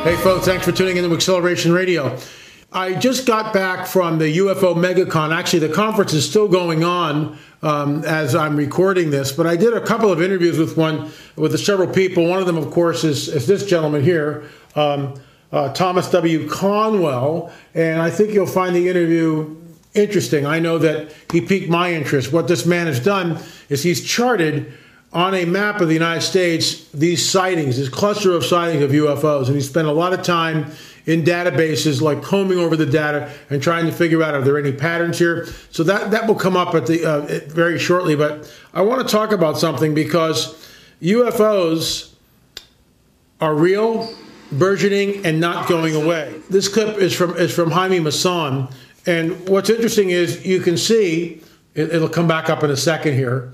Hey folks, thanks for tuning in to Acceleration Radio. I just got back from the UFO MegaCon. Actually, the conference is still going on as I'm recording this, but I did a couple of interviews with several people. One of them, of course, is this gentleman here, Thomas W. Conwell, and I think you'll find the interview interesting. I know that he piqued my interest. What this man has done is he's charted on a map of the United States these sightings, this cluster of sightings of UFOs, and he spent a lot of time in databases, like combing over the data and trying to figure out are there any patterns here. So that will come up at the very shortly. But I want to talk about something because UFOs are real, burgeoning, and not going away. This clip is from Jaime Maussan, and what's interesting is you can see it'll come back up in a second here.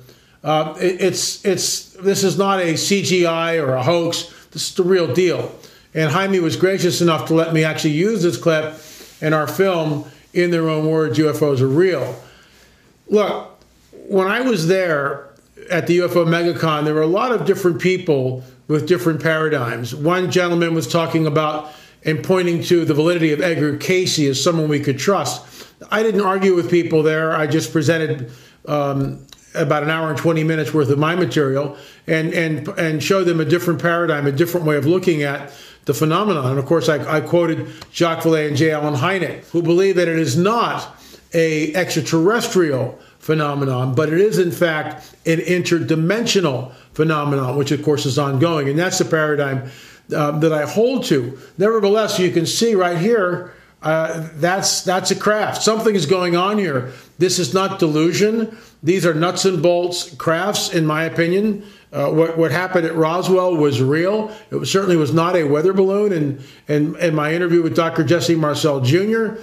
This is not a CGI or a hoax. This is the real deal. And Jaime was gracious enough to let me actually use this clip in our film, in their own words, UFOs are real. Look, when I was there at the UFO MegaCon, there were a lot of different people with different paradigms. One gentleman was talking about and pointing to the validity of Edgar Cayce as someone we could trust. I didn't argue with people there. I just presented about an hour and 20 minutes worth of my material and showed them a different paradigm, a different way of looking at the phenomenon. And of course, I quoted Jacques Vallée and J. Allen Hynek, who believe that it is not an extraterrestrial phenomenon, but it is in fact an interdimensional phenomenon, which of course is ongoing. And that's the paradigm that I hold to. Nevertheless, you can see right here, that's a craft. Something is going on here. This is not delusion. These are nuts and bolts crafts, in my opinion. What happened at Roswell was real. It certainly was not a weather balloon. And in my interview with Dr. Jesse Marcel Jr.,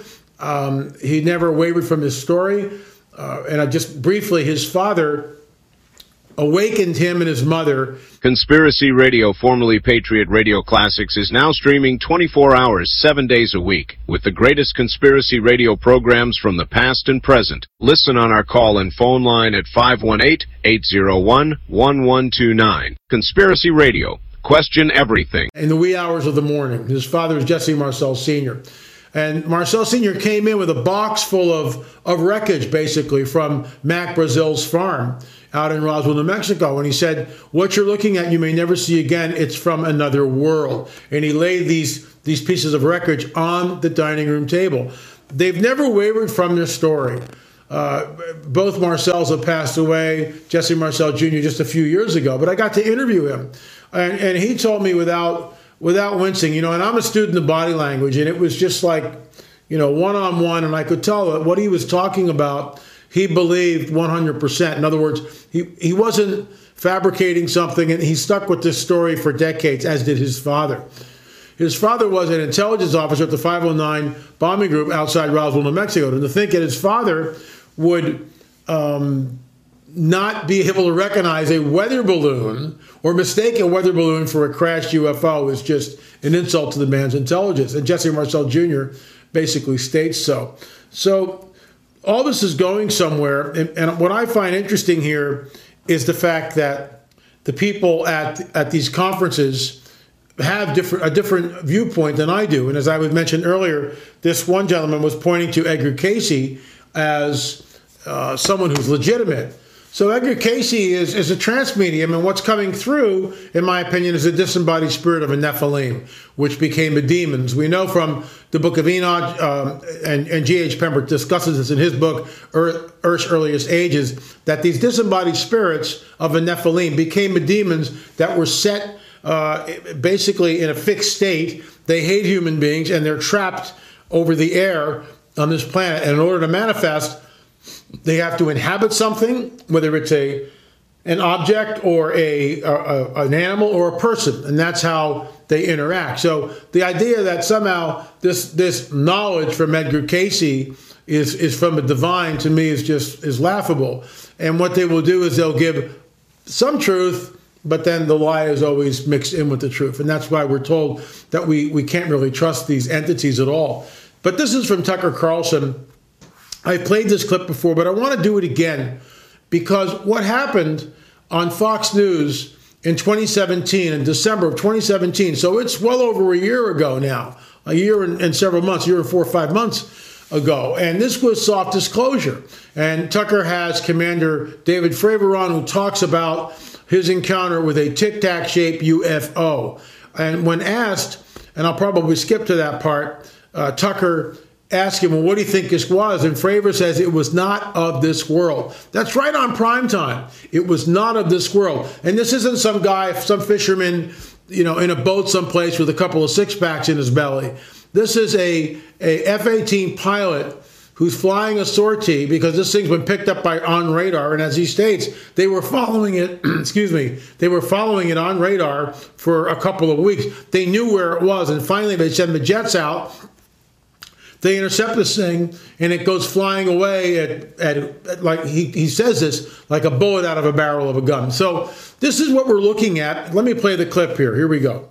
he never wavered from his story. And I just briefly, his father awakened him and his mother. Conspiracy Radio, formerly Patriot Radio Classics, is now streaming 24 hours, 7 days a week, with the greatest conspiracy radio programs from the past and present. Listen on our call and phone line at 518-801-1129. Conspiracy Radio. Question everything. In the wee hours of the morning. His father is Jesse Marcel Sr. And Marcel Sr. came in with a box full of wreckage, basically, from Mac Brazil's farm out in Roswell, New Mexico. And he said, what you're looking at, you may never see again. It's from another world. And he laid these pieces of wreckage on the dining room table. They've never wavered from their story. Both Marcels have passed away, Jesse Marcel Jr. just a few years ago. But I got to interview him. And he told me without wincing, and I'm a student of body language, and it was just like, one-on-one, and I could tell that what he was talking about, he believed 100%. In other words, he wasn't fabricating something, and he stuck with this story for decades, as did his father. His father was an intelligence officer at the 509 bombing group outside Roswell, New Mexico. And to think that his father would not be able to recognize a weather balloon or mistake a weather balloon for a crashed UFO is just an insult to the man's intelligence. And Jesse Marcel Jr. basically states so. So all this is going somewhere. And what I find interesting here is the fact that the people at these conferences have a different viewpoint than I do. And as I was mentioned earlier, this one gentleman was pointing to Edgar Cayce as someone who's legitimate. So Edgar Cayce is a trance medium, and what's coming through, in my opinion, is a disembodied spirit of a Nephilim, which became the demons. We know from the Book of Enoch, and G.H. Pembroke discusses this in his book, Earth's Earliest Ages, that these disembodied spirits of a Nephilim became the demons that were set basically in a fixed state. They hate human beings, and they're trapped over the air on this planet. And in order to manifest, they have to inhabit something, whether it's an object or an animal or a person, and that's how they interact. So the idea that somehow this knowledge from Edgar Cayce is from the divine, to me, is laughable. And what they will do is they'll give some truth, but then the lie is always mixed in with the truth, and that's why we're told that we can't really trust these entities at all. But this is from Tucker Carlson. I played this clip before, but I want to do it again because what happened on Fox News in 2017, in December of 2017. So it's well over a year ago now, a year and several months, a year and 4 or 5 months ago. And this was soft disclosure. And Tucker has Commander David Fravor on, who talks about his encounter with a tic-tac shaped UFO. And when asked, and I'll probably skip to that part, Tucker asked him, well, what do you think this was? And Fravor says it was not of this world. That's right on prime time. It was not of this world. And this isn't some guy, some fisherman, in a boat someplace with a couple of six-packs in his belly. This is a F-18 pilot who's flying a sortie, because this thing's been picked up on radar. And as he states, they were following it, they were following it on radar for a couple of weeks. They knew where it was. And finally, they send the jets out. They intercept this thing, and it goes flying away at like he says this, like a bullet out of a barrel of a gun. So this is what we're looking at. Let me play the clip here. Here we go.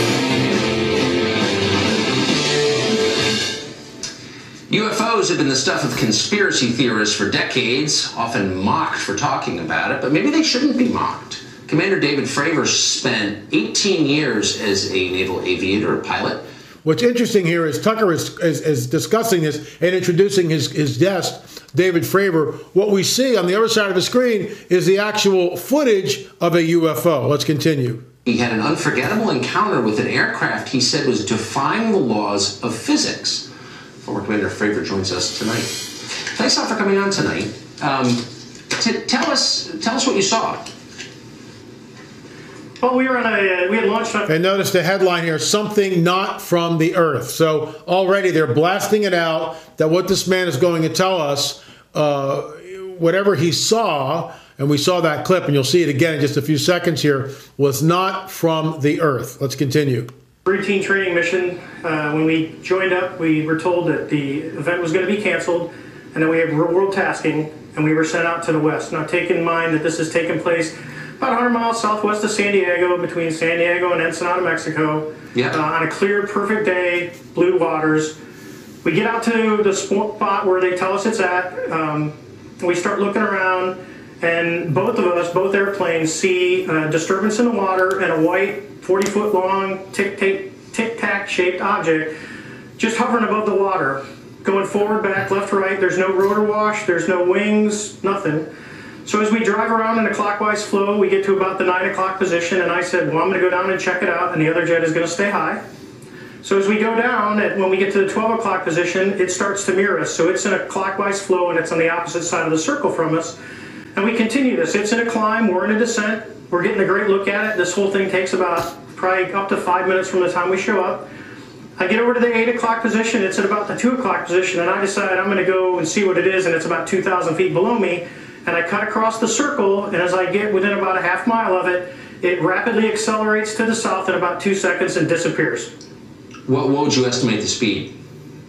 UFOs have been the stuff of conspiracy theorists for decades, often mocked for talking about it, but maybe they shouldn't be mocked. Commander David Fravor spent 18 years as a naval aviator, a pilot. What's interesting here is Tucker is discussing this and introducing his guest, David Fravor. What we see on the other side of the screen is the actual footage of a UFO. Let's continue. He had an unforgettable encounter with an aircraft he said was defying the laws of physics. Former Commander Fravor joins us tonight. Thanks a lot for coming on tonight. Tell us what you saw. Well, we had launched. And notice the headline here: something not from the Earth. So already they're blasting it out that what this man is going to tell us, whatever he saw, and we saw that clip, and you'll see it again in just a few seconds here, was not from the Earth. Let's continue. Routine training mission. When we joined up, we were told that the event was going to be canceled, and then we had real-world tasking, and we were sent out to the west. Now, take in mind that this has taken place about 100 miles southwest of San Diego, between San Diego and Ensenada, Mexico. Yeah. On a clear, perfect day, blue waters. We get out to the spot where they tell us it's at. We start looking around, and both airplanes see a disturbance in the water and a white 40-foot long tic-tac shaped object just hovering above the water, going forward, back, left, right. There's no rotor wash, there's no wings, nothing. So as we drive around in a clockwise flow, we get to about the 9 o'clock position, and I said, well, I'm going to go down and check it out, and the other jet is going to stay high. So as we go down, when we get to the 12 o'clock position, it starts to mirror us. So it's in a clockwise flow, and it's on the opposite side of the circle from us. And we continue this. It's in a climb. We're in a descent. We're getting a great look at it. This whole thing takes about probably up to 5 minutes from the time we show up. I get over to the 8 o'clock position. It's at about the 2 o'clock position, and I decide I'm going to go and see what it is, and it's about 2,000 feet below me. And I cut across the circle, and as I get within about a half mile of it, it rapidly accelerates to the south in about 2 seconds and disappears. What would you estimate the speed?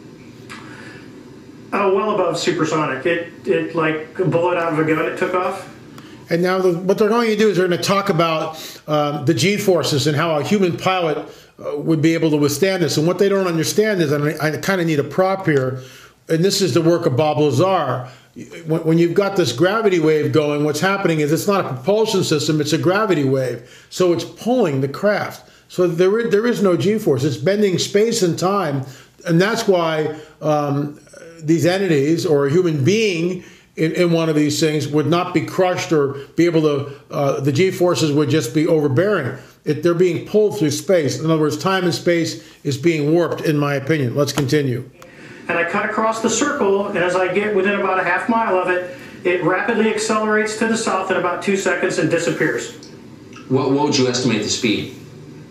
Well above supersonic. It like a bullet out of a gun, it took off. And now what they're going to do is they're going to talk about the G-forces and how a human pilot would be able to withstand this. And what they don't understand is, and I kind of need a prop here, and this is the work of Bob Lazar. When you've got this gravity wave going, what's happening is it's not a propulsion system, it's a gravity wave. So it's pulling the craft. So there is no G-force. It's bending space and time. And that's why these entities or a human being in one of these things would not be crushed or be able to, the G-forces would just be overbearing. They're being pulled through space. In other words, time and space is being warped, in my opinion. Let's continue. And I cut across the circle, and as I get within about a half mile of it, it rapidly accelerates to the south in about 2 seconds and disappears. What would you estimate the speed?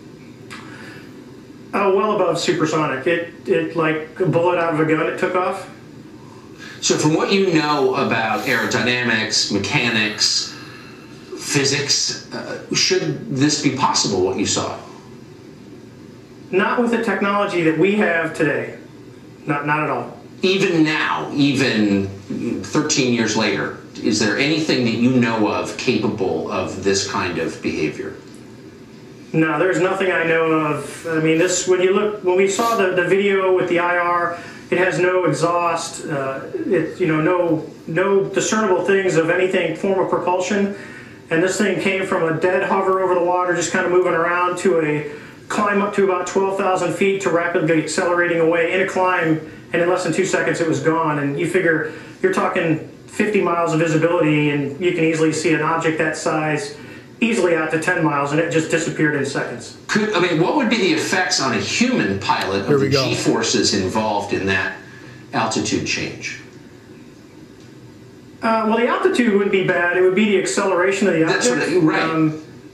Well above supersonic. It like a bullet out of a gun, it took off. So from what you know about aerodynamics, mechanics, physics, should this be possible, what you saw? Not with the technology that we have today. Not at all. Even now, even 13 years later, is there anything that you know of capable of this kind of behavior? No, there's nothing I know of. I mean, when we saw the video with the IR, it has no exhaust, no discernible things of anything form of propulsion. and this thing came from a dead hover over the water, just kind of moving around, to a climb up to about 12,000 feet to rapidly accelerating away in a climb, and in less than 2 seconds it was gone. And you figure you're talking 50 miles of visibility, and you can easily see an object that size easily out to 10 miles, and it just disappeared in seconds. What would be the effects on a human pilot of the G-forces involved in that altitude change? Well, the altitude wouldn't be bad. It would be the acceleration of the object. That's right.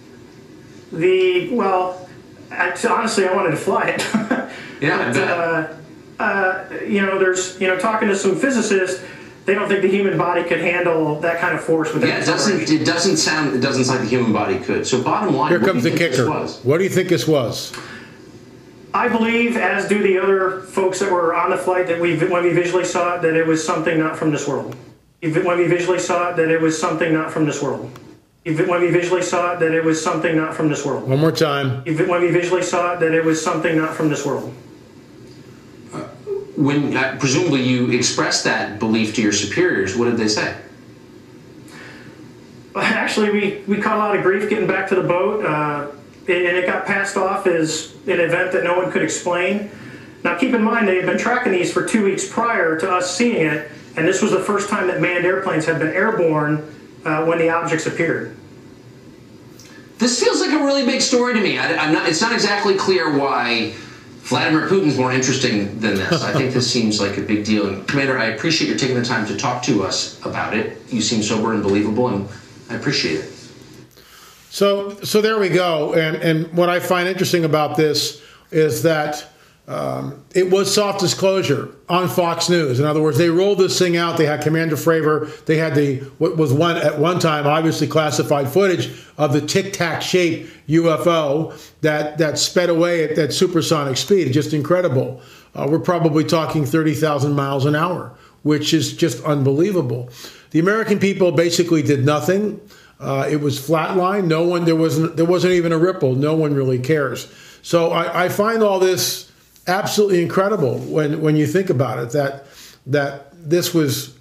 Honestly, I wanted to fly it. Yeah, there's, talking to some physicists, they don't think the human body could handle that kind of force with that. It doesn't sound like the human body could. So bottom line, here comes the kicker. What do you think this was? I believe, as do the other folks that were on the flight, that when we visually saw it, that it was something not from this world. When we visually saw it, that it was something not from this world. When we visually saw it, that it was something not from this world. One more time. When we visually saw it, that it was something not from this world. When presumably you expressed that belief to your superiors, what did they say? Actually, we caught a lot of grief getting back to the boat, and it got passed off as an event that no one could explain. Now, keep in mind, they had been tracking these for 2 weeks prior to us seeing it, and this was the first time that manned airplanes had been airborne when the objects appeared. This feels like a really big story to me. It's not exactly clear why Vladimir Putin's more interesting than this. I think this seems like a big deal. And Commander, I appreciate you taking the time to talk to us about it. You seem sober and believable, and I appreciate it. So there we go. And what I find interesting about this is that it was soft disclosure on Fox News. In other words, they rolled this thing out. They had Commander Fravor. They had what was at one time obviously classified footage of the tic-tac shaped UFO that sped away at that supersonic speed. Just incredible. We're probably talking 30,000 miles an hour, which is just unbelievable. The American people basically did nothing. It was flatline. There wasn't even a ripple. No one really cares. So I find all this absolutely incredible when you think about it, that this was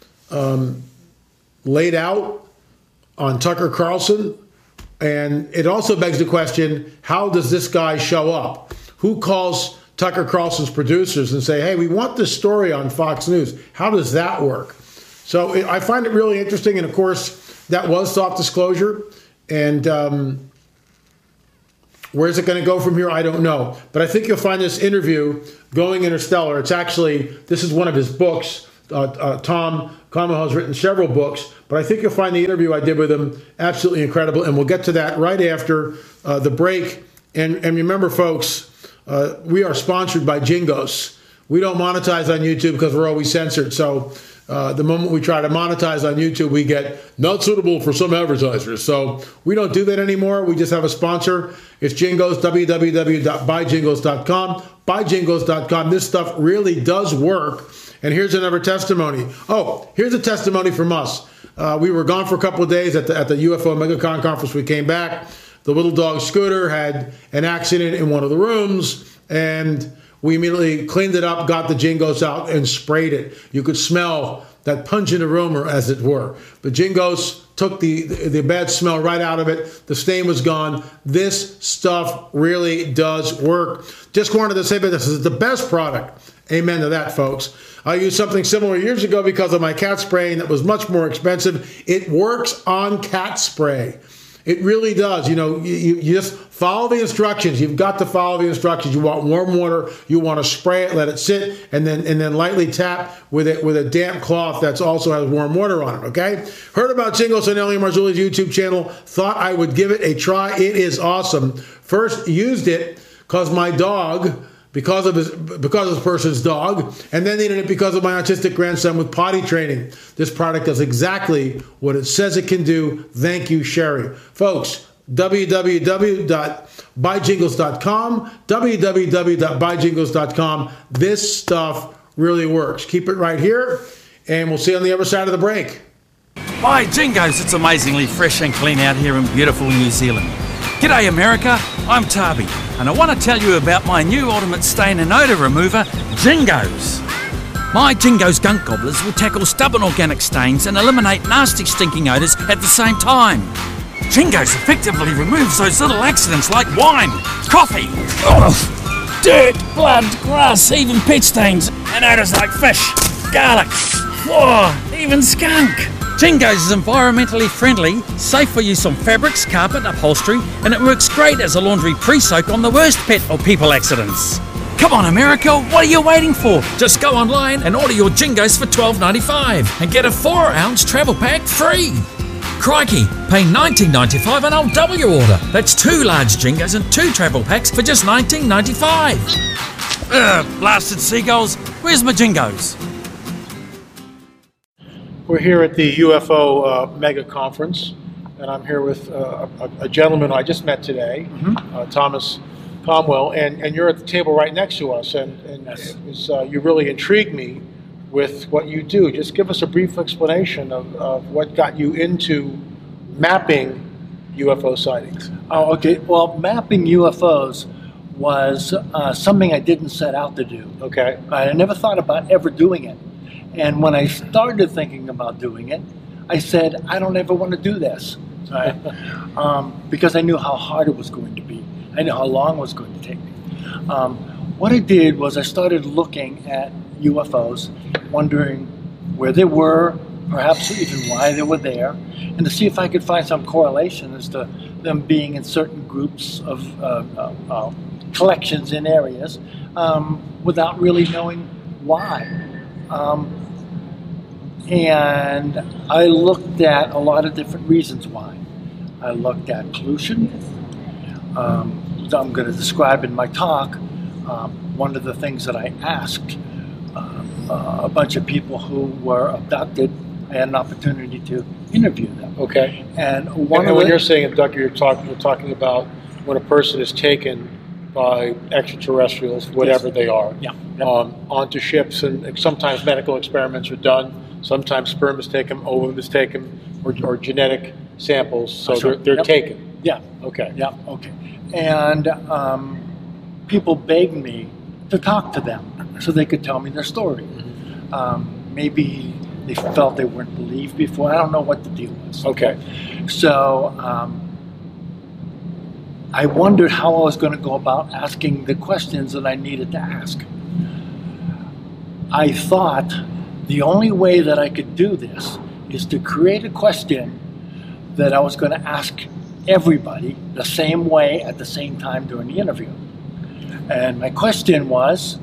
laid out on Tucker Carlson. And it also begs the question, how does this guy show up? Who calls Tucker Carlson's producers and say, hey, we want this story on Fox News? How does that work? So I find it really interesting. And of course, that was soft disclosure. And where's it going to go from here? I don't know. But I think you'll find this interview, Going Interstellar. This is one of his books. Tom Comeau has written several books, but I think you'll find the interview I did with him absolutely incredible. And we'll get to that right after the break. And remember, folks, we are sponsored by Jingos. We don't monetize on YouTube because we're always censored. So the moment we try to monetize on YouTube, we get not suitable for some advertisers. So we don't do that anymore. We just have a sponsor. It's Jingos, www.buyjingos.com. Buyjingos.com. This stuff really does work. And here's another testimony. Oh, here's a testimony from us. We were gone for a couple of days at the UFO MegaCon conference. We came back. The little dog Scooter had an accident in one of the rooms, and we immediately cleaned it up, got the Jingos out, and sprayed it. You could smell that pungent aroma, as it were. The Jingos took the bad smell right out of it. The stain was gone. This stuff really does work. Just wanted to say that this is the best product. Amen to that, folks. I used something similar years ago because of my cat spraying that was much more expensive. It works on cat spray. It really does. You just follow the instructions. You've got to follow the instructions. You want warm water. You want to spray it, let it sit, and then lightly tap with a damp cloth that also has warm water on it. Okay. Heard about Jingos on Elio Marzulli's YouTube channel. Thought I would give it a try. It is awesome. First used it because my dog, because of this person's dog, and then needed it because of my autistic grandson with potty training. This product does exactly what it says it can do. Thank you, Sherry. Folks, www.buyjingles.com, www.buyjingles.com. This stuff really works. Keep it right here, and we'll see you on the other side of the break. Buy Jingos. It's amazingly fresh and clean out here in beautiful New Zealand. G'day America, I'm Tabi, and I want to tell you about my new ultimate stain and odour remover, Jingos. My Jingos gunk gobblers will tackle stubborn organic stains and eliminate nasty stinking odours at the same time. Jingoes effectively removes those little accidents like wine, coffee, dirt, blood, grass, even pet stains, and odours like fish, garlic, even skunk. Jingoes is environmentally friendly, safe for use on fabrics, carpet, upholstery, and it works great as a laundry pre-soak on the worst pet or people accidents. Come on, America, what are you waiting for? Just go online and order your Jingoes for $12.95 and get a 4-ounce travel pack free. Crikey, pay $19.95 and I'll double your order. That's 2 large Jingoes and 2 travel packs for just $19.95. Blasted seagulls, where's my Jingoes? We're here at the UFO mega conference, and I'm here with a gentleman I just met today, Thomas Cromwell, and you're at the table right next to us, and Yes. You really intrigued me with what you do. Just give us a brief explanation of what got you into mapping UFO sightings. Oh, okay. Well, mapping UFOs was something I didn't set out to do. Okay. I never thought about ever doing it. And when I started thinking about doing it, I said, I don't ever want to do this. Right? Because I knew how hard it was going to be. I knew how long it was going to take me. What I did was I started looking at UFOs, wondering where they were, perhaps even why they were there, and to see if I could find some correlation as to them being in certain groups of collections in areas without really knowing why. And I looked at a lot of different reasons why. I looked at pollution. I'm going to describe in my talk one of the things that I asked a bunch of people who were abducted. I had an opportunity to interview them. Okay. And when you're saying abducted, you're talking about when a person is taken by extraterrestrials, whatever they are, onto ships, and sometimes medical experiments are done. Sometimes sperm is taken, ovum is taken, or genetic samples, so they're taken. Yeah. Okay. Yeah. Okay. And people begged me to talk to them so they could tell me their story. Maybe they felt they weren't believed before. I don't know what the deal was. Okay. So I wondered how I was going to go about asking the questions that I needed to ask. I thought the only way that I could do this is to create a question that I was going to ask everybody the same way at the same time during the interview. And my question was,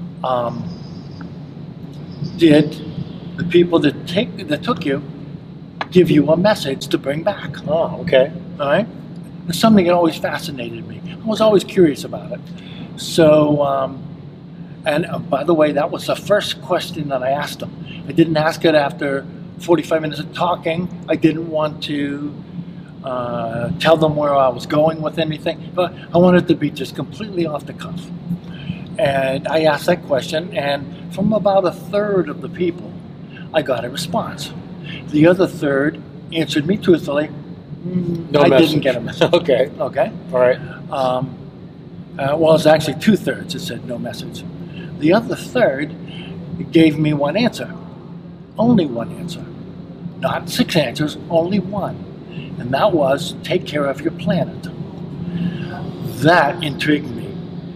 did the people that took you give you a message to bring back? Oh, okay. All right? It's something that always fascinated me. I was always curious about it. So, and by the way, that was the first question that I asked them. I didn't ask it after 45 minutes of talking. I didn't want to tell them where I was going with anything, but I wanted to be just completely off the cuff. And I asked that question, and from about a third of the people, I got a response. The other third answered me truthfully. I didn't get a message. Okay. Okay. All right. Well, it's actually 2/3 that said no message. The other third gave me one answer. Only one answer. Not 6 answers, only one. And that was, take care of your planet. That intrigued me.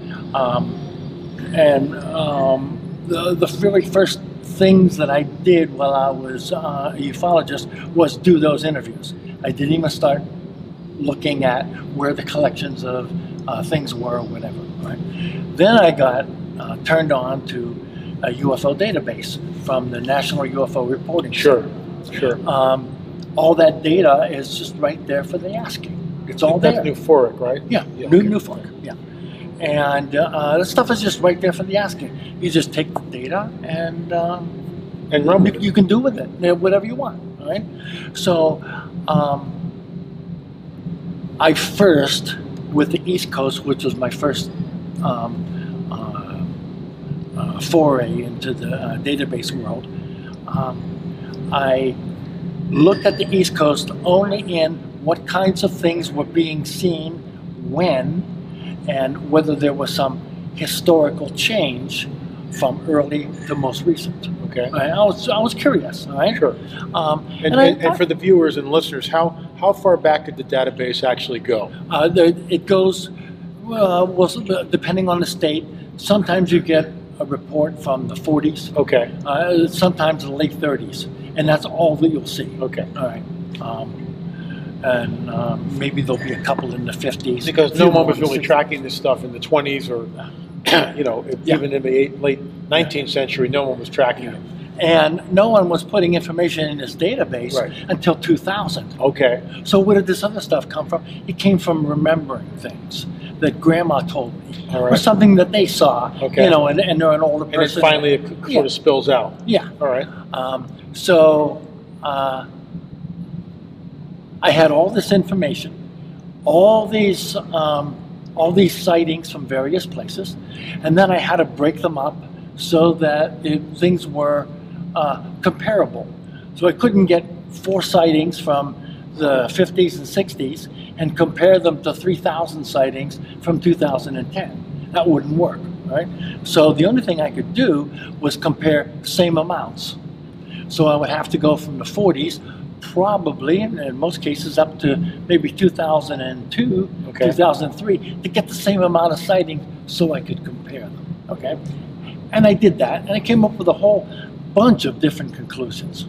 The very first things that I did while I was a ufologist was do those interviews. I didn't even start looking at where the collections of things were or whatever. Right? Then I got turned on to a UFO database from the National UFO Reporting Sure. All that data is just right there for the asking. It's all there. That's Nuforic, right? Yeah, Nuforic, yeah. And that stuff is just right there for the asking. You just take the data and run with it. You can do with it whatever you want, all right? So I first, with the East Coast, which was my first foray into the database world, I looked at the East Coast only in what kinds of things were being seen when, and whether there was some historical change from early to most recent. Okay. I was curious. All right. Sure. And for the viewers and listeners, how how far back did the database actually go? It goes, well, depending on the state. Sometimes you get a report from the 40s. Okay. Sometimes in the late 30s, and that's all that you'll see. Okay. All right. Maybe there'll be a couple in the 50s. Because no one was really tracking this stuff in the 20s or, even in the late 19th century, no one was tracking it. And no one was putting information in this database until 2000. Okay. So where did this other stuff come from? It came from remembering things that Grandma told me, or something that they saw. Okay. And they're an older person. And then finally it sort of spills out. Yeah. All right. I had all this information, all these sightings from various places, and then I had to break them up so that things were comparable. So I couldn't get 4 sightings from the 50s and 60s and compare them to 3,000 sightings from 2010. That wouldn't work, right? So the only thing I could do was compare same amounts. So I would have to go from the 40s, probably, in most cases, up to maybe 2002, 2003, to get the same amount of sightings so I could compare them, okay? And I did that, and I came up with a whole bunch of different conclusions.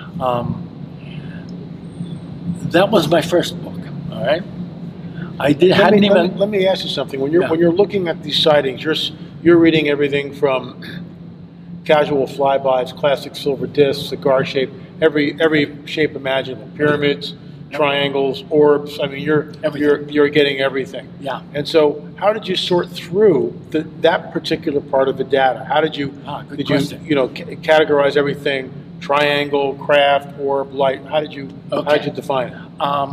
That was my first book, all right? Let me ask you something. When you're looking at these sightings, you're reading everything from casual flybys, classic silver discs, cigar shape, every shape imaginable, pyramids, triangles, orbs. I mean, you're getting everything. Yeah. And so, how did you sort through that particular part of the data? How did you categorize everything? Triangle, craft, orb, light. How did you define it?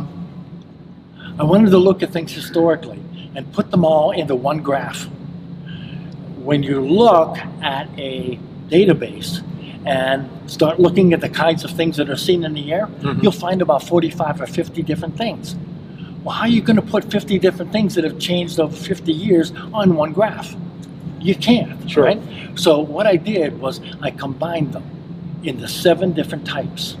I wanted to look at things historically and put them all into one graph. When you look at a database and start looking at the kinds of things that are seen in the air, you'll find about 45 or 50 different things. Well, how are you going to put 50 different things that have changed over 50 years on one graph? You can't, right? So what I did was I combined them into 7 different types.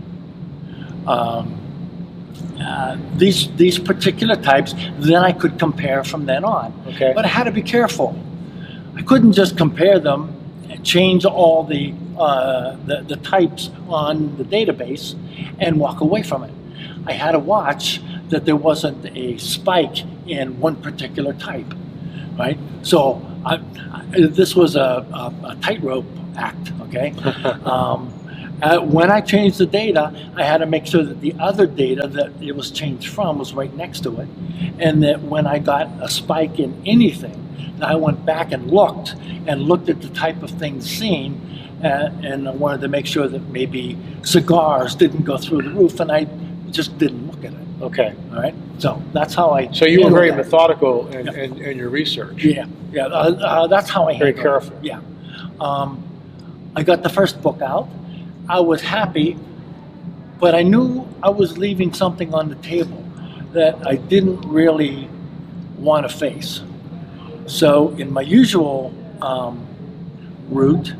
These particular types, then I could compare from then on. Okay. But I had to be careful. I couldn't just compare them and change all the types on the database and walk away from it. I had to watch that there wasn't a spike in one particular type, right? So this was a tightrope act, okay? When I changed the data, I had to make sure that the other data that it was changed from was right next to it, and that when I got a spike in anything, I went back and looked at the type of things seen, and I wanted to make sure that maybe cigars didn't go through the roof, and I just didn't look at it. Okay. All right. So that's how I. So you were very methodical in your research. Yeah. That's how I handled it. Very careful. Yeah. I got the first book out. I was happy, but I knew I was leaving something on the table that I didn't really want to face. So in my usual route,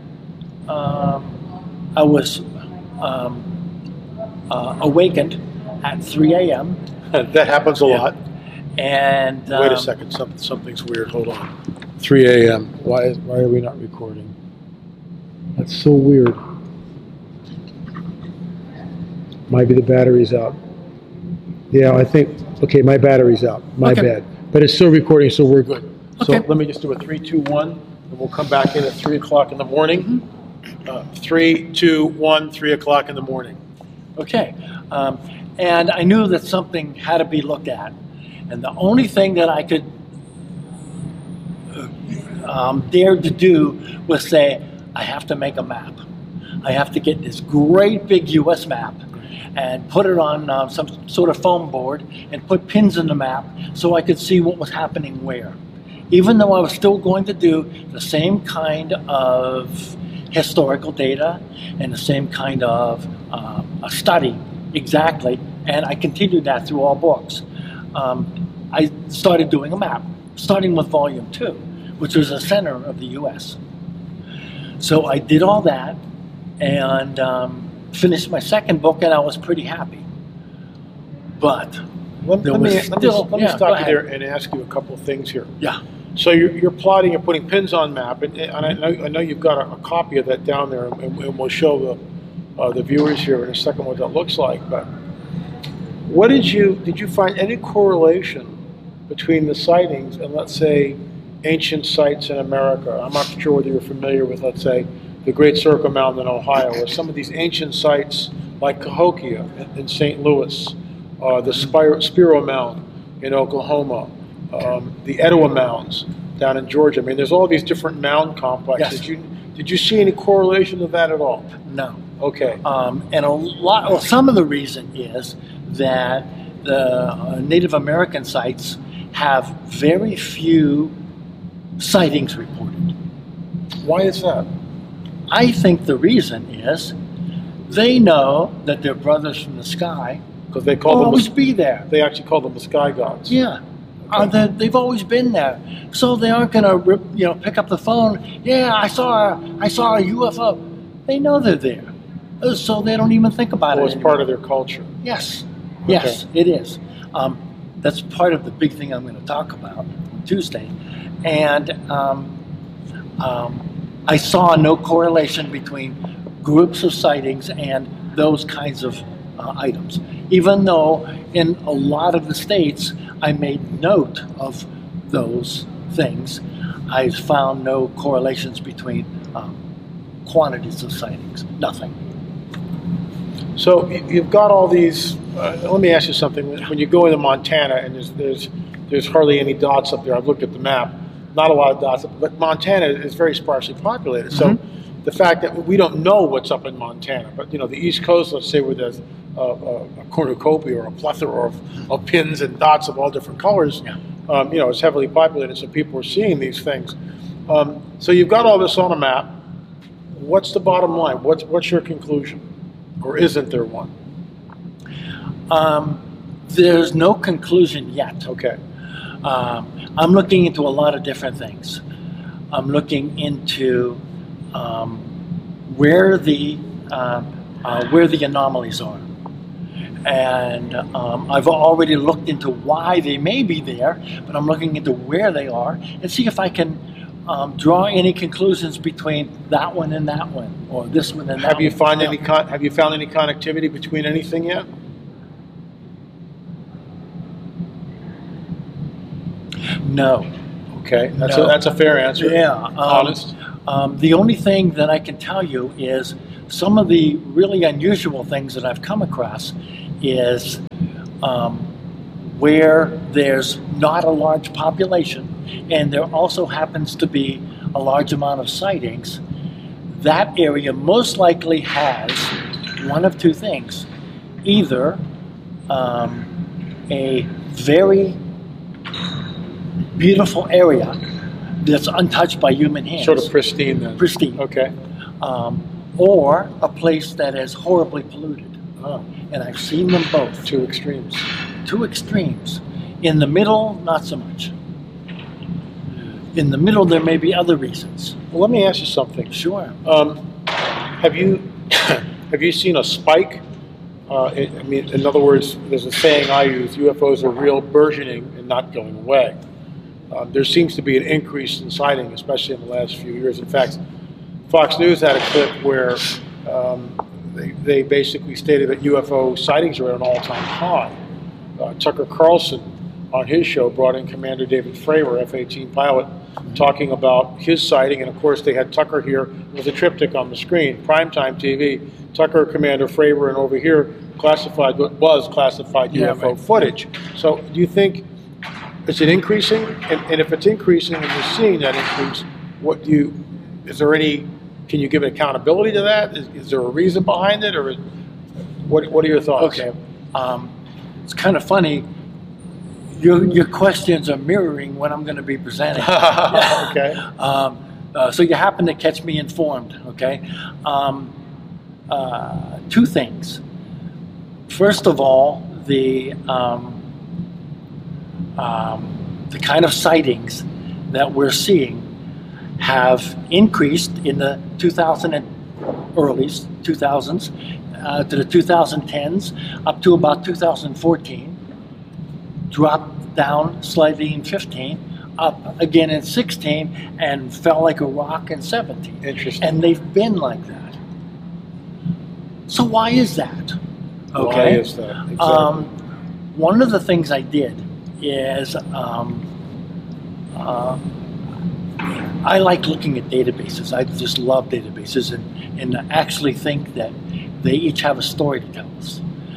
I was awakened at 3 a.m. That happens a lot. And wait a second, something's weird. Hold on. 3 a.m. Why are we not recording? That's so weird. Might be the battery's out. Yeah, I think. Okay, my battery's out. My bad. But it's still recording, so we're good. Okay. So let me just do a 3, 2, 1, and we'll come back in at 3 o'clock in the morning. 3, 2, 1, 3 o'clock in the morning. Okay. And I knew that something had to be looked at. And the only thing that I could dare to do was say, I have to make a map. I have to get this great big U.S. map and put it on some sort of foam board and put pins in the map so I could see what was happening where. Even though I was still going to do the same kind of historical data and the same kind of a study exactly, and I continued that through all books. I started doing a map, starting with volume 2, which was the center of the U.S. So I did all that and finished my second book, and I was pretty happy. But Let there me was stop still- you yeah, go there ahead. and ask you a couple of things here. Yeah. So you're plotting, you're putting pins on map, and I know you've got a copy of that down there, and we'll show the viewers here in a second what that looks like. But what did you find any correlation between the sightings and, let's say, ancient sites in America? I'm not sure whether you're familiar with, let's say, the Great Circle Mound in Ohio, or some of these ancient sites like Cahokia in St. Louis, the Spiro Mound in Oklahoma, the Etowah Mounds down in Georgia. I mean, there's all these different mound complexes. Yes. Did you see any correlation of that at all? No. Okay. And some of the reason is that the Native American sites have very few sightings reported. Why is that? I think the reason is they know that their brothers from the sky Because they will call always them, be there. they actually call them the sky gods. Yeah. They've always been there, so they aren't going to, pick up the phone. Yeah, I saw a UFO. They know they're there, so they don't even think about Well, it. it's part of their culture. Yes, yes, it is. That's part of the big thing I'm going to talk about on Tuesday, and I saw no correlation between groups of sightings and those kinds of items, even though in a lot of the states I made note of those things. I found no correlations between quantities of sightings. Nothing. So you've got all these. Let me ask you something. When you go into Montana and there's hardly any dots up there. I've looked at the map. Not a lot of dots, but Montana is very sparsely populated. So the fact that we don't know what's up in Montana, but the East Coast, let's say, where there's a cornucopia or a plethora of pins and dots of all different colors, it's heavily populated, so people are seeing these things. So you've got all this on a map. What's the bottom line? What's your conclusion, or isn't there one? There's no conclusion yet. Okay. I'm looking into a lot of different things. I'm looking into where the anomalies are, and I've already looked into why they may be there, but I'm looking into where they are and see if I can draw any conclusions between that one and that one, or this one and that one. Have you found any connectivity between anything yet? No. Okay, that's No. a fair answer. Yeah. Honest. The only thing that I can tell you is some of the really unusual things that I've come across is where there's not a large population and there also happens to be a large amount of sightings. That area most likely has one of two things. Either a very beautiful area that's untouched by human hands. Sort of pristine then. Pristine. Okay. Or a place that is horribly polluted. And I've seen them both. Two extremes. Two extremes. In the middle, not so much. In the middle, there may be other reasons. Well, let me ask you something. Sure. Have you seen a spike? In other words, there's a saying I use: UFOs are real, burgeoning, and not going away. There seems to be an increase in sighting, especially in the last few years. In fact, Fox News had a clip where they basically stated that UFO sightings are at an all-time high. Tucker Carlson, on his show, brought in Commander David Fravor, F-18 pilot, talking about his sighting. And of course, they had Tucker here with a triptych on the screen, primetime TV. Tucker, Commander Fravor, and over here, classified UFO footage. So, do you think is it increasing? And if it's increasing, and you're seeing that increase, can you give accountability to that? Is there a reason behind it, or what are your thoughts? Okay. It's kind of funny. Your questions are mirroring what I'm going to be presenting. Okay. So you happen to catch me informed. Okay. Two things. First of all, the kind of sightings that we're seeing have increased in the early 2000s to the 2010s up to about 2014. dropped down slightly in 15, up again in 16, and fell like a rock in 17. Interesting. And they've been like that. So why is that? Okay. Why is that? Exactly. One of the things I did is I like looking at databases. I just love databases, and I actually think that they each have a story to tell us.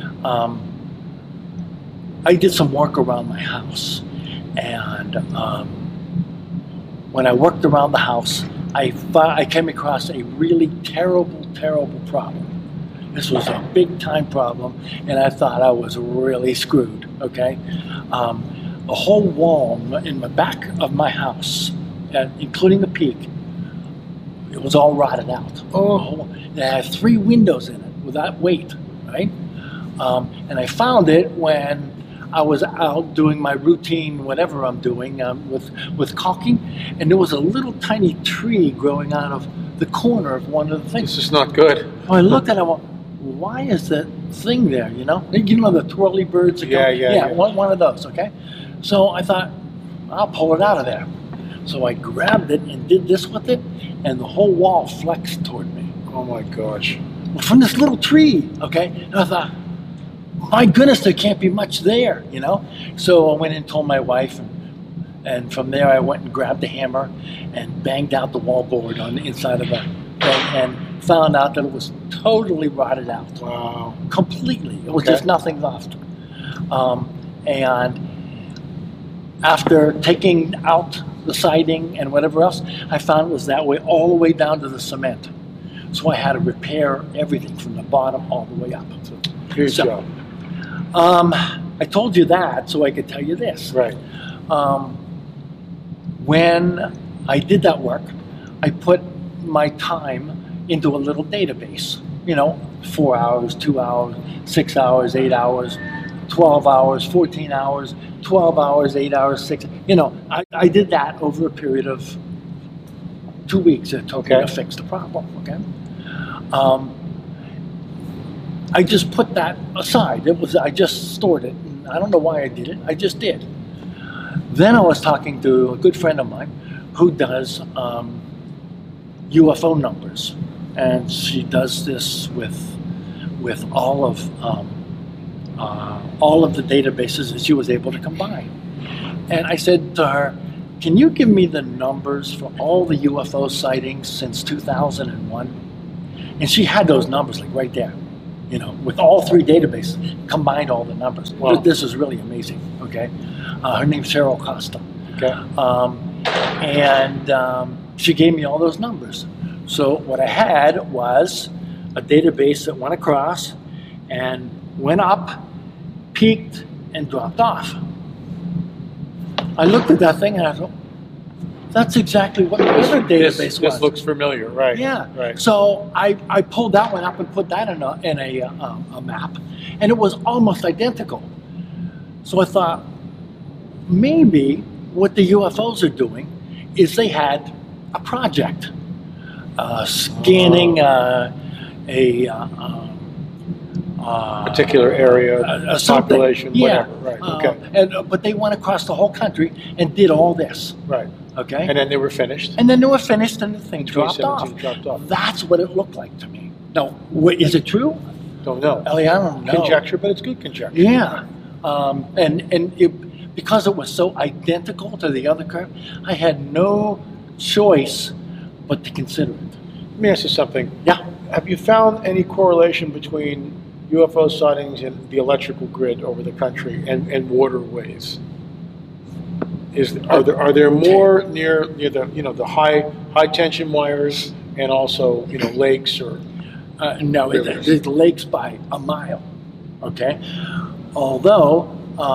I did some work around my house, and when I worked around the house, I came across a really terrible problem. This was a big time problem, and I thought I was really screwed, okay? A whole wall in the back of my house, including the peak, it was all rotted out. Oh. It had 3 windows in it without weight, right? And I found it when I was out doing my routine, whatever I'm doing, with caulking, and there was a little tiny tree growing out of the corner of one of the things. This is not good. I looked at it and went, why is that thing there, you know? You know the twirly birds? That Yeah. One of those, okay? So I thought, I'll pull it out of there. So I grabbed it and did this with it, and the whole wall flexed toward me. Oh my gosh. From this little tree, okay? And I thought, my goodness, there can't be much there, you know? So I went and told my wife, and from there I went and grabbed a hammer and banged out the wallboard on the inside of the thing, and found out that it was totally rotted out. Wow. Completely. It was just nothing left. And after taking out the siding and whatever else, I found it was that way all the way down to the cement. So I had to repair everything from the bottom all the way up. Good job. I told you that so I could tell you this. Right. When I did that work, I put my time into a little database. 4 hours, 2 hours, 6 hours, 8 hours, 12 hours, 14 hours, 12 hours, 8 hours, 6. I did that over a period of 2 weeks. It took me to fix the problem. Okay. I just put that aside. I just stored it. And I don't know why I did it. I just did. Then I was talking to a good friend of mine who does UFO numbers, and she does this with all of the databases that she was able to combine. And I said to her, "Can you give me the numbers for all the UFO sightings since 2001?" And she had those numbers like right there, with all 3 databases, combined all the numbers. Wow. This is really amazing. Okay, her name's Cheryl Costa. Okay. And she gave me all those numbers. So what I had was a database that went across and went up, peaked, and dropped off. I looked at that thing and I thought, that's exactly what the other database was. This looks familiar, right? Yeah. Right. So I pulled that one up and put that in a map, and it was almost identical. So I thought, maybe what the UFOs are doing is they had a project scanning a particular area, population, yeah. whatever. Right. Okay. But they went across the whole country and did all this. Right. Okay. And then they were finished. And then they were finished, and the thing dropped off. Dropped off. That's what it looked like to me. Now, is it true? Don't know. Ellie, I don't know. Conjecture, but it's good conjecture. Yeah. Because it was so identical to the other curve, I had no choice but to consider it. Let me ask you something. Yeah. Have you found any correlation between UFO sightings and the electrical grid over the country and waterways? Are there more near the high tension wires and also lakes or no? rivers? There's lakes by a mile. Okay. Although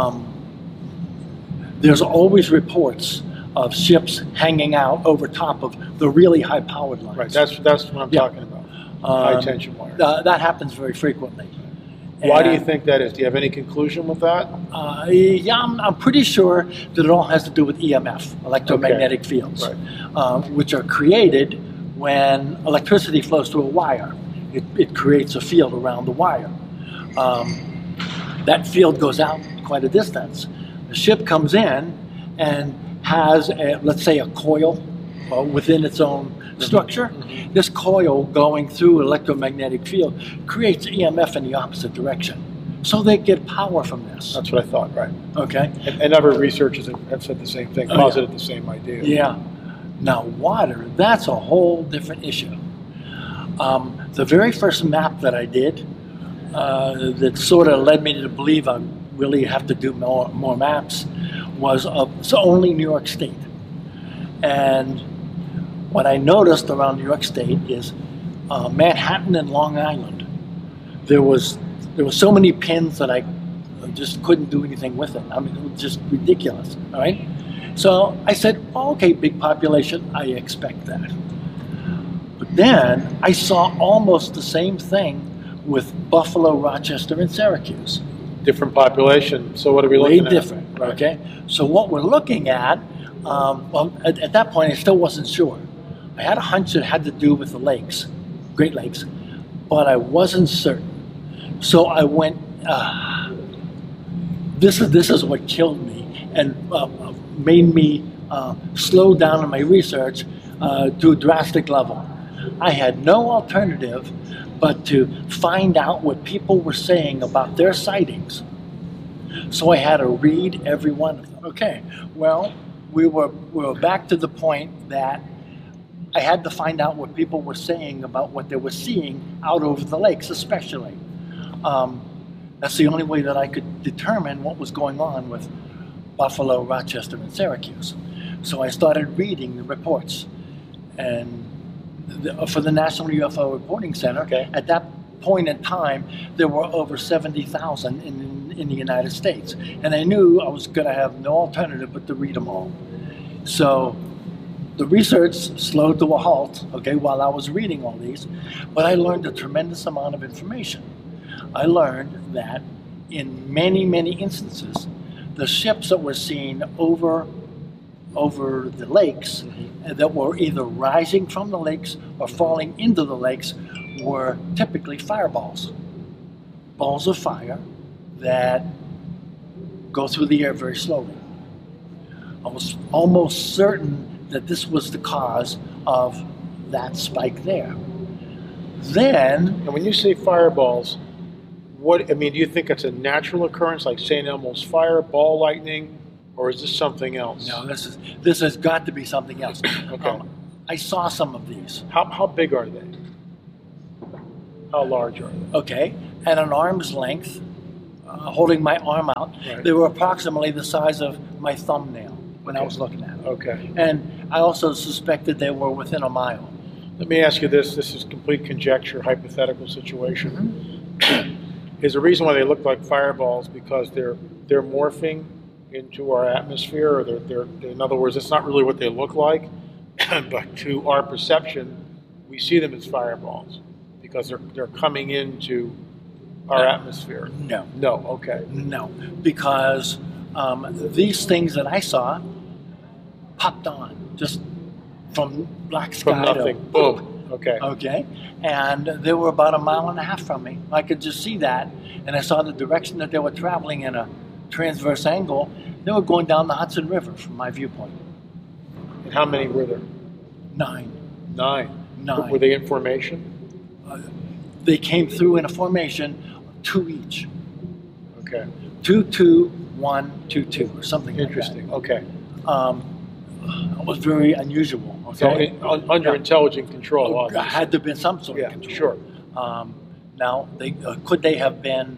there's always reports of ships hanging out over top of the really high powered lines. Right. That's what I'm talking about. High tension wires. That happens very frequently. Why do you think that is? Do you have any conclusion with that? Yeah, I'm pretty sure that it all has to do with EMF, electromagnetic fields, right. Which are created when electricity flows through a wire. It creates a field around the wire. That field goes out quite a distance, The ship comes in and has, let's say, a coil within its own structure. Mm-hmm. This coil going through electromagnetic field creates EMF in the opposite direction. So they get power from this. That's what I thought, right. Okay. And other researchers have said the same thing, posited the same idea. Yeah. Now, water, that's a whole different issue. The very first map that I did that sort of led me to believe I really have to do more maps was only New York State. And what I noticed around New York State is Manhattan and Long Island. There was so many pins that I just couldn't do anything with it. I mean, it was just ridiculous, all right? So I said, okay, big population, I expect that. But then I saw almost the same thing with Buffalo, Rochester, and Syracuse. Different population, so what are we looking at? Way different, okay? So what we're looking at, well, at that point I still wasn't sure. I had a hunch it had to do with the lakes, Great Lakes, but I wasn't certain. So I went, this is what killed me and made me slow down in my research to a drastic level. I had no alternative but to find out what people were saying about their sightings. So I had to read every one of them. Okay, well, we were back to the point that I had to find out what people were saying about what they were seeing out over the lakes, especially. That's the only way that I could determine what was going on with Buffalo, Rochester, and Syracuse. So I started reading the reports. And for the National UFO Reporting Center, at that point in time, there were over 70,000 in the United States. And I knew I was going to have no alternative but to read them all. So the research slowed to a halt, while I was reading all these, but I learned a tremendous amount of information. I learned that in many, many instances, the ships that were seen over the lakes that were either rising from the lakes or falling into the lakes were typically fireballs. Balls of fire that go through the air very slowly. I was almost certain that this was the cause of that spike there. Then... And when you say fireballs, do you think it's a natural occurrence like St. Elmo's fire, ball lightning, or is this something else? No, this has got to be something else. Okay. I saw some of these. How big are they? How large are they? Okay, at an arm's length, holding my arm out, they were approximately the size of my thumbnail when I was looking at them. Okay. And I also suspected they were within a mile. Let me ask you this. This is complete conjecture, hypothetical situation. Is the reason why they look like fireballs because they're morphing into our atmosphere, or they're in other words, it's not really what they look like, but to our perception, we see them as fireballs because they're coming into our atmosphere? No. No, okay. No, because these things that I saw popped on just from black sky. From nothing. Boom. Okay. Okay. And they were about 1.5 miles from me. I could just see that. And I saw the direction that they were traveling in a transverse angle. They were going down the Hudson River from my viewpoint. And how many were there? 9. 9. Were they in formation? They came through in a formation, 2 each. Okay. 2, 2, 1, 2, 2, or something Interesting. like that. Okay. It was very unusual. Okay? So under intelligent control, obviously. Had to have been some sort of control. Sure. Now, could they have been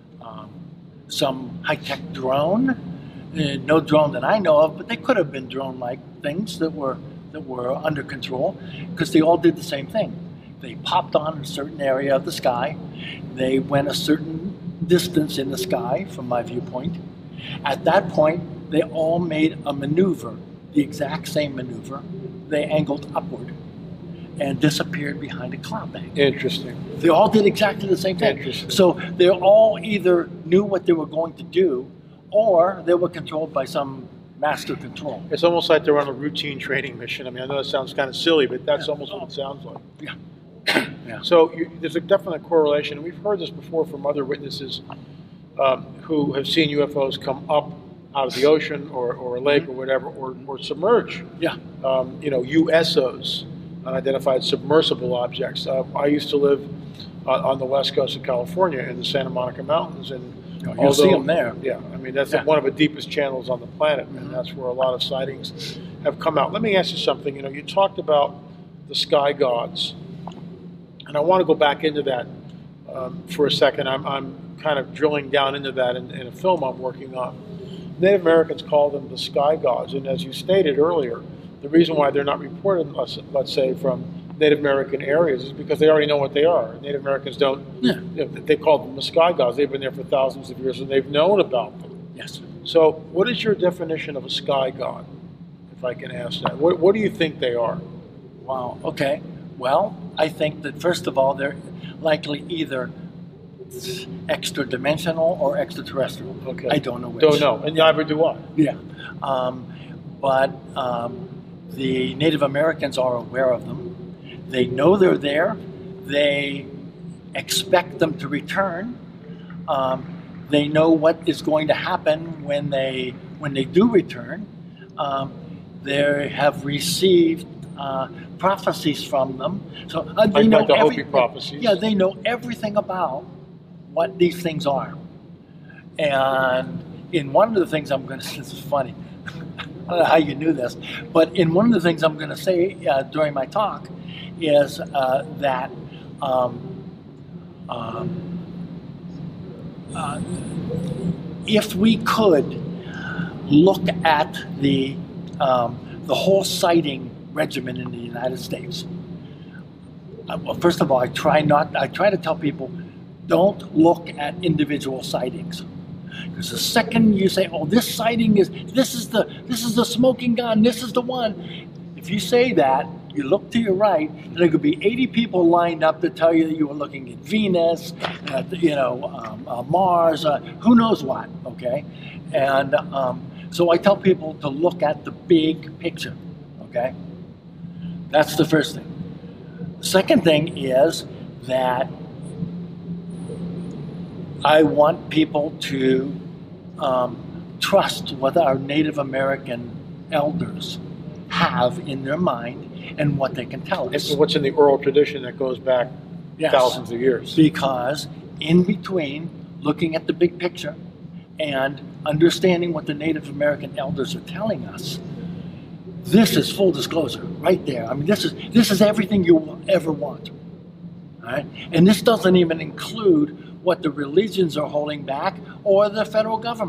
some high-tech drone? No drone that I know of, but they could have been drone-like things that were under control, because they all did the same thing. They popped on a certain area of the sky. They went a certain distance in the sky from my viewpoint. At that point, they all made a maneuver, the exact same maneuver. They angled upward and disappeared behind a cloud bank. Interesting. They all did exactly the same thing. Interesting. So they all either knew what they were going to do, or they were controlled by some master control. It's almost like they're on a routine training mission. I mean, I know it sounds kind of silly, but that's almost what it sounds like. Yeah. Yeah. So there's a definite correlation. And we've heard this before from other witnesses who have seen UFOs come up out of the ocean or a lake or whatever, or submerge. Yeah. USOs, unidentified submersible objects. I used to live on the west coast of California in the Santa Monica Mountains, and you'll see them there. Yeah, I mean that's one of the deepest channels on the planet, and that's where a lot of sightings have come out. Let me ask you something. You talked about the sky gods, and I want to go back into that for a second. I'm kind of drilling down into that in a film I'm working on. Native Americans call them the sky gods, and as you stated earlier, the reason why they're not reported, let's say, from Native American areas is because they already know what they are. Native Americans don't. Yeah. They call them the sky gods. They've been there for thousands of years, and they've known about them. Yes. So, what is your definition of a sky god, if I can ask that? What do you think they are? Wow. Okay. Well, I think that first of all, they're likely either extra-dimensional or extraterrestrial. Okay. I don't know which. Don't know, and neither do I. Yeah. But the Native Americans are aware of them. They know they're there. They expect them to return. They know what is going to happen when they do return. They have received prophecies from them. So they know like the Hopi prophecies. Yeah, they know everything about what these things are. And in one of the things I'm going to say, this is funny. I don't know how you knew this, but in one of the things I'm going to say during my talk is that if we could look at the whole sighting regimen in the United States, well, first of all, I try to tell people, don't look at individual sightings. Because the second you say, "Oh, this sighting this is the smoking gun, this is the one," if you say that, you look to your right, and there could be 80 people lined up to tell you that you were looking at Venus, Mars, who knows what. Okay, and so I tell people to look at the big picture. Okay, that's the first thing. The second thing is that I want people to trust what our Native American elders have in their mind and what they can tell us. It's what's in the oral tradition that goes back thousands of years. Because in between looking at the big picture and understanding what the Native American elders are telling us, this is full disclosure right there. I mean, this is everything you will ever want. All right? And this doesn't even include what the religions are holding back or the federal government.